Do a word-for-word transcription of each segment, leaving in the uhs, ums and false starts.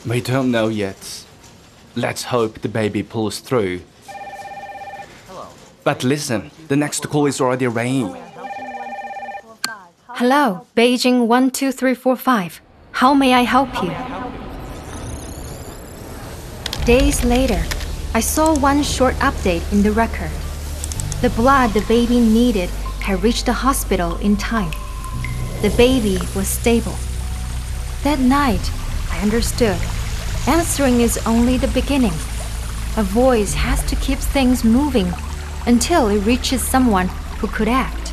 We don't know yet. Let's hope the baby pulls through. But listen, the next call is already ringing. Hello, Beijing one two three four five. How may I help you? Days later, I saw one short update in the record. The blood the baby needed had reached the hospital in time. The baby was stable. That night, I understood. Answering is only the beginning. A voice has to keep things moving until it reaches someone who could act.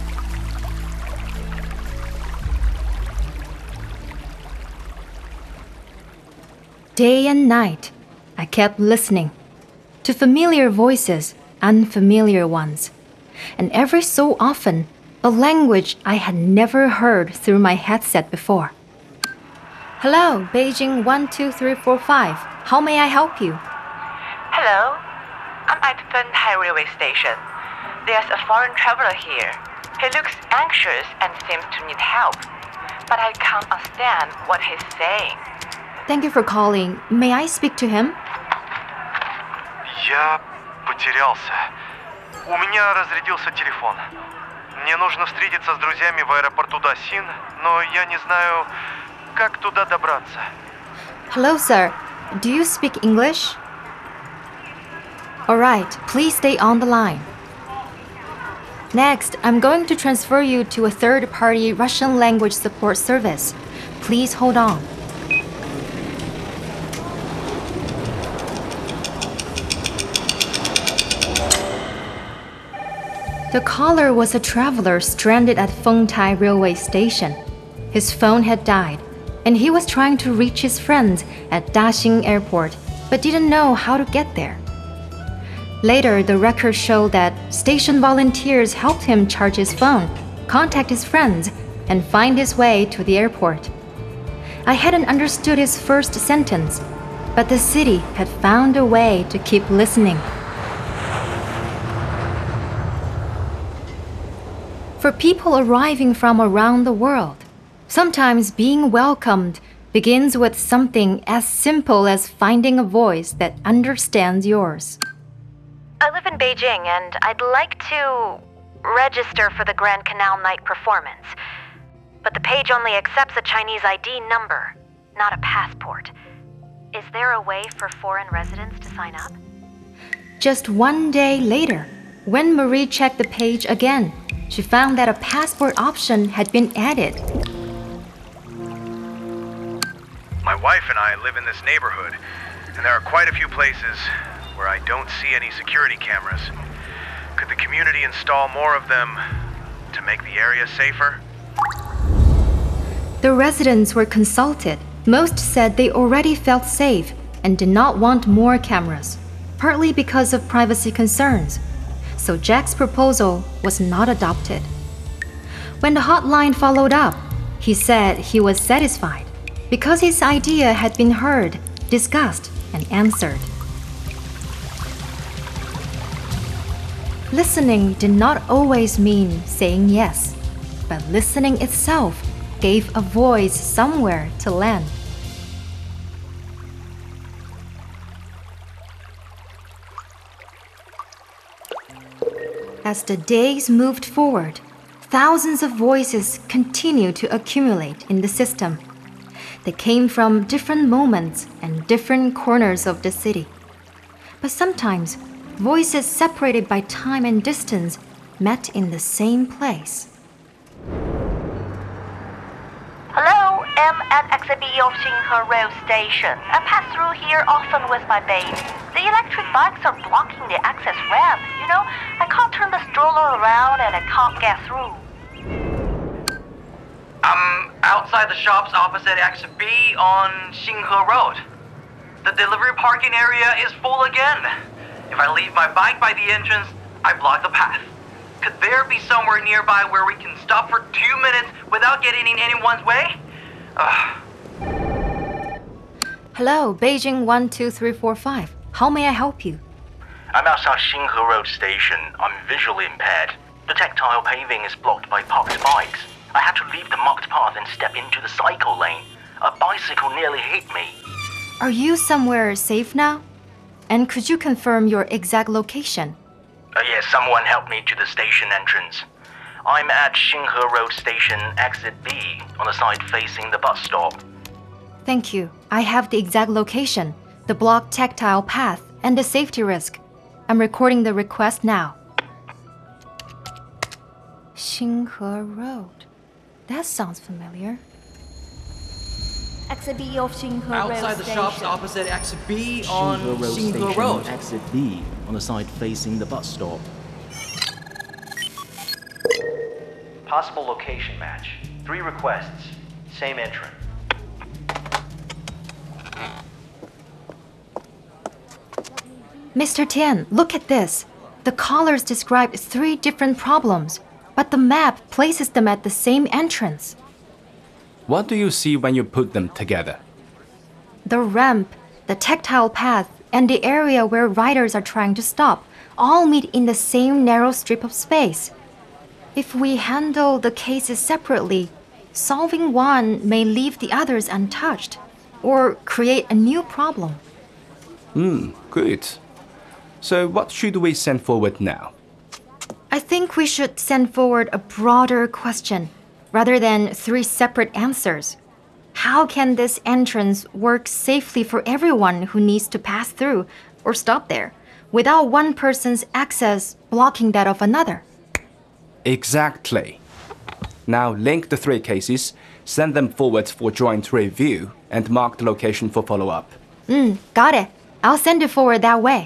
Day and night, I kept listening to familiar voices, unfamiliar ones, and every so often, a language I had never heard through my headset before. Hello, Beijing one two three four five. How may I help you? Hello, I'm at Fenhai railway station. There's a foreign traveler here. He looks anxious and seems to need help, but I can't understand what he's saying. Thank you for calling. May I speak to him? Я потерялся. У меня разрядился телефон. Мне нужно встретиться с друзьями в аэропорту Дасин, но я не знаю, как туда добраться. Hello, sir. Do you speak English? All right, please stay on the line. Next, I'm going to transfer you to a third-party Russian language support service. Please hold on. The caller was a traveler stranded at Fengtai railway station. His phone had died, and he was trying to reach his friends at Daxing Airport, but didn't know how to get there. Later, the records show that station volunteers helped him charge his phone, contact his friends, and find his way to the airport. I hadn't understood his first sentence, but the city had found a way to keep listening. For people arriving from around the world, sometimes being welcomed begins with something as simple as finding a voice that understands yours. I live in Beijing and I'd like to register for the Grand Canal Night performance. But the page only accepts a Chinese I D number, not a passport. Is there a way for foreign residents to sign up? Just one day later, when Marie checked the page again, she found that a passport option had been added. My wife and I live in this neighborhood, and there are quite a few places where I don't see any security cameras. Could the community install more of them to make the area safer? The residents were consulted. Most said they already felt safe and did not want more cameras, partly because of privacy concerns. So Jack's proposal was not adopted. When the hotline followed up, he said he was satisfied because his idea had been heard, discussed, and answered. Listening did not always mean saying yes, but listening itself gave a voice somewhere to land. As the days moved forward, thousands of voices continued to accumulate in the system. They came from different moments and different corners of the city. But sometimes, voices separated by time and distance met in the same place. Hello, I'm at exhibit of Xinhe Rail Station. I pass through here often with my baby. The electric bikes are blocking the access ramp. You know, I can't turn the stroller around and I can't get through. I'm outside the shops opposite exit B on Xinhe Road. The delivery parking area is full again. If I leave my bike by the entrance, I block the path. Could there be somewhere nearby where we can stop for two minutes without getting in anyone's way? Ugh. Hello, Beijing one two three four five. How may I help you? I'm outside Xinhe Road Station. I'm visually impaired. The tactile paving is blocked by parked bikes. I had to leave the marked path and step into the cycle lane. A bicycle nearly hit me. Are you somewhere safe now? And could you confirm your exact location? Uh, yes, someone help me to the station entrance. I'm at Xinghe Road Station, exit B, on the side facing the bus stop. Thank you. I have the exact location, the blocked tactile path, and the safety risk. I'm recording the request now. Xinghe Road. That sounds familiar. Exit B of Xinghe Road Outside the Station. shops opposite exit B on Xinghe Road. exit B, on the side facing the bus stop. Possible location match. Three requests. Same entrant. Mister Tian, look at this. The callers described three different problems, but the map places them at the same entrance. What do you see when you put them together? The ramp, the tactile path, and the area where riders are trying to stop all meet in the same narrow strip of space. If we handle the cases separately, solving one may leave the others untouched or create a new problem. Hmm, good. So what should we send forward now? I think we should send forward a broader question rather than three separate answers. How can this entrance work safely for everyone who needs to pass through or stop there, without one person's access blocking that of another? Exactly. Now link the three cases, send them forward for joint review, and mark the location for follow-up. Mm, got it. I'll send it forward that way.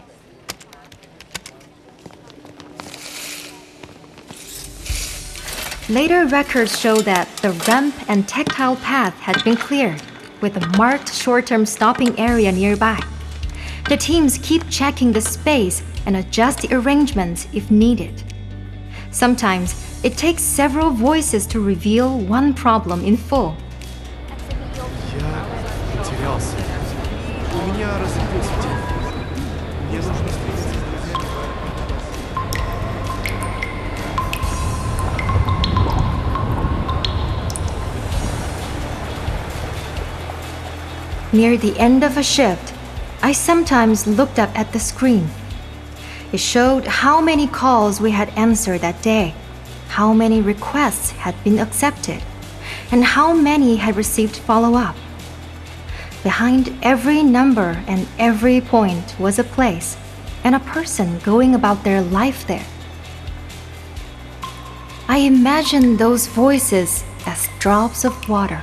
Later records show that the ramp and tactile path had been cleared, with a marked short-term stopping area nearby. The teams keep checking the space and adjust the arrangements if needed. Sometimes, it takes several voices to reveal one problem in full. Near the end of a shift, I sometimes looked up at the screen. It showed how many calls we had answered that day, how many requests had been accepted, and how many had received follow-up. Behind every number and every point was a place and a person going about their life there. I imagined those voices as drops of water.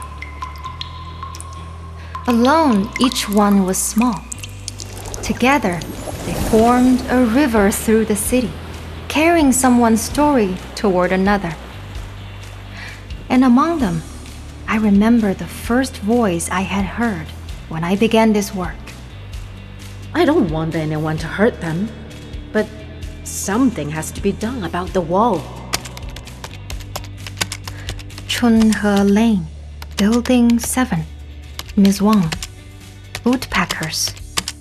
Alone, each one was small. Together, they formed a river through the city, carrying someone's story toward another. And among them, I remember the first voice I had heard when I began this work. I don't want anyone to hurt them, but something has to be done about the wall. Chunhe Lane, Building seven. Miz Wang, Woodpeckers.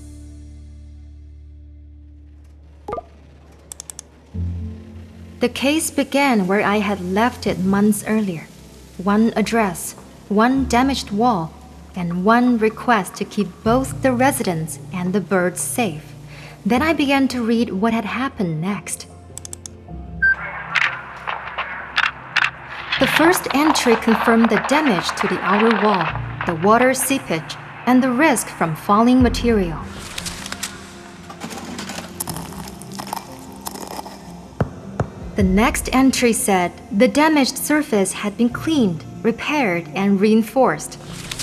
The case began where I had left it months earlier. One address, one damaged wall, and one request to keep both the residents and the birds safe. Then I began to read what had happened next. The first entry confirmed the damage to the outer wall, the water seepage, and the risk from falling material. The next entry said the damaged surface had been cleaned, repaired, and reinforced.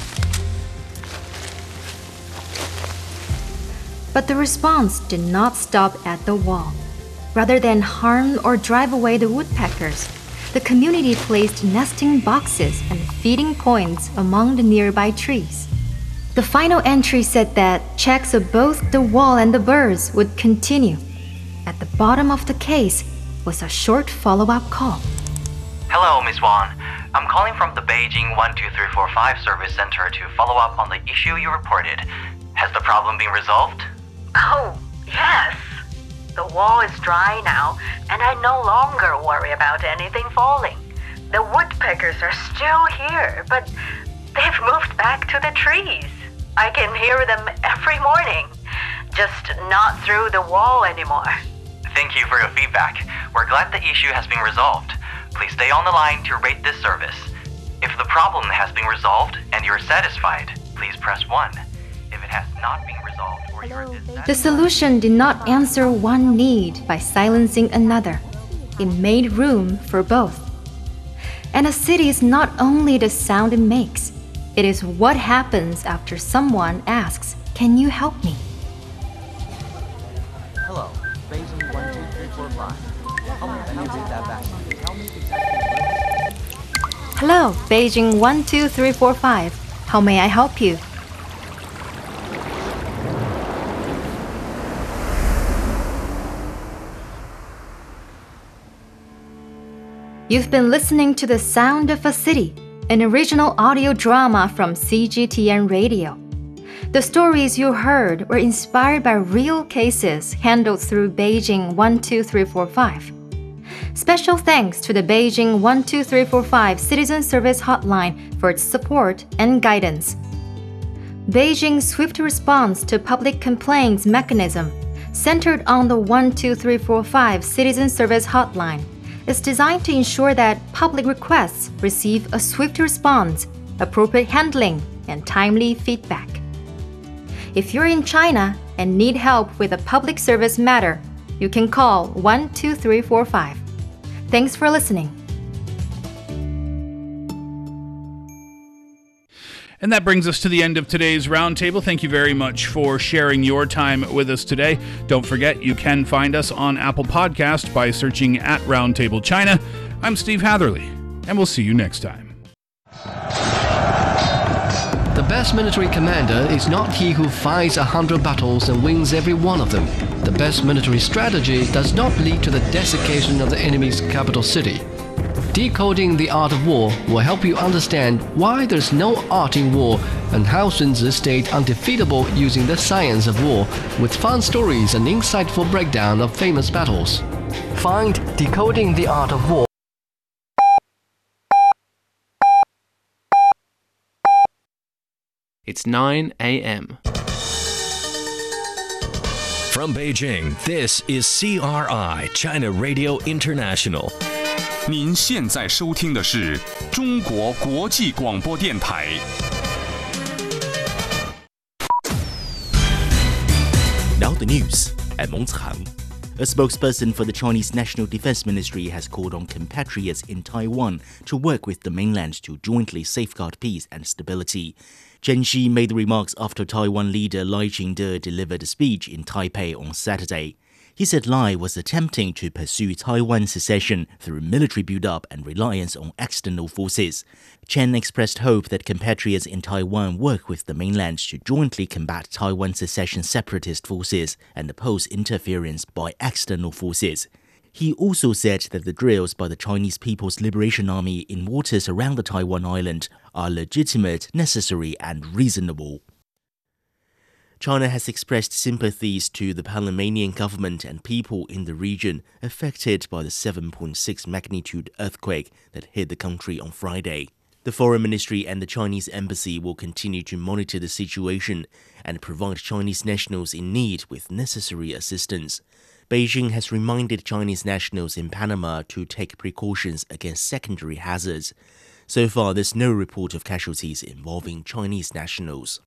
But the response did not stop at the wall. Rather than harm or drive away the woodpeckers, the community placed nesting boxes and feeding points among the nearby trees. The final entry said that checks of both the wall and the birds would continue. At the bottom of the case was a short follow-up call. Hello, Miss Wang. I'm calling from the Beijing one two three four five Service Center to follow up on the issue you reported. Has the problem been resolved? Oh, yes. The wall is dry now, and I no longer worry about anything falling. The woodpeckers are still here, but they've moved back to the trees. I can hear them every morning. Just not through the wall anymore. Thank you for your feedback. We're glad the issue has been resolved. Please stay on the line to rate this service. If the problem has been resolved and you're satisfied, please press one. If it has not been resolved or you're dissatisfied... The solution did not answer one need by silencing another. It made room for both. And a city is not only the sound it makes, it is what happens after someone asks, "Can you help me?" Hello, Beijing one two three four five. How may I take that back? Tell me exactly. Hello, Beijing one two three four five. How may I help you? You've been listening to The Sound of a City, an original audio drama from C G T N Radio. The stories you heard were inspired by real cases handled through Beijing one two three four five. Special thanks to the Beijing one two three four five Citizen Service Hotline for its support and guidance. Beijing's swift response to public complaints mechanism, centered on the one two three four five Citizen Service Hotline, is designed to ensure that public requests receive a swift response, appropriate handling, and timely feedback. If you're in China and need help with a public service matter, you can call one two three four five. Thanks for listening. And that brings us to the end of today's Roundtable. Thank you very much for sharing your time with us today. Don't forget, you can find us on Apple Podcast by searching at Roundtable China. I'm Steve Hatherley, and we'll see you next time. The best military commander is not he who fights a hundred battles and wins every one of them. The best military strategy does not lead to the desiccation of the enemy's capital city. Decoding the Art of War will help you understand why there's no art in war and how Sun Tzu stayed undefeatable using the science of war, with fun stories and insightful breakdown of famous battles. Find Decoding the Art of War. It's nine a.m. From Beijing, this is C R I, China Radio International. 您现在收听的是中国国际广播电台。 Now the news at Meng Cang. A spokesperson for the Chinese National Defense Ministry has called on compatriots in Taiwan to work with the mainland to jointly safeguard peace and stability. Chen Xi made the remarks after Taiwan leader Lai Ching-te delivered a speech in Taipei on Saturday. He said Lai was attempting to pursue Taiwan secession through military build-up and reliance on external forces. Chen expressed hope that compatriots in Taiwan work with the mainland to jointly combat Taiwan secession separatist forces and oppose interference by external forces. He also said that the drills by the Chinese People's Liberation Army in waters around the Taiwan island are legitimate, necessary, and reasonable. China has expressed sympathies to the Panamanian government and people in the region affected by the seven point six magnitude earthquake that hit the country on Friday. The Foreign Ministry and the Chinese Embassy will continue to monitor the situation and provide Chinese nationals in need with necessary assistance. Beijing has reminded Chinese nationals in Panama to take precautions against secondary hazards. So far, there's no report of casualties involving Chinese nationals.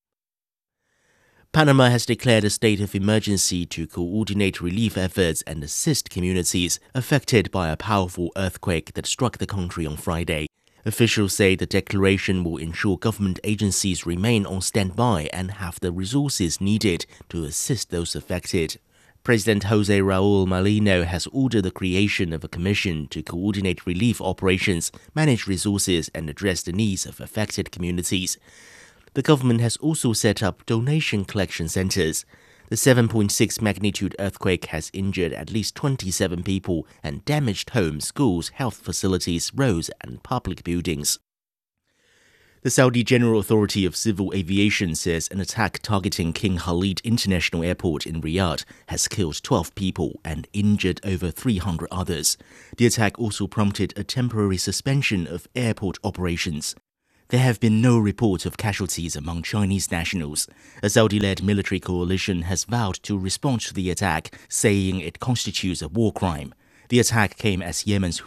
Panama has declared a state of emergency to coordinate relief efforts and assist communities affected by a powerful earthquake that struck the country on Friday. Officials say the declaration will ensure government agencies remain on standby and have the resources needed to assist those affected. President Jose Raul Mulino has ordered the creation of a commission to coordinate relief operations, manage resources, and address the needs of affected communities. The government has also set up donation collection centers. The seven point six magnitude earthquake has injured at least twenty-seven people and damaged homes, schools, health facilities, roads, and public buildings. The Saudi General Authority of Civil Aviation says an attack targeting King Khalid International Airport in Riyadh has killed twelve people and injured over three hundred others. The attack also prompted a temporary suspension of airport operations. there have been no reports of casualties among Chinese nationals. A Saudi-led military coalition has vowed to respond to the attack, saying it constitutes a war crime. The attack came as Yemen's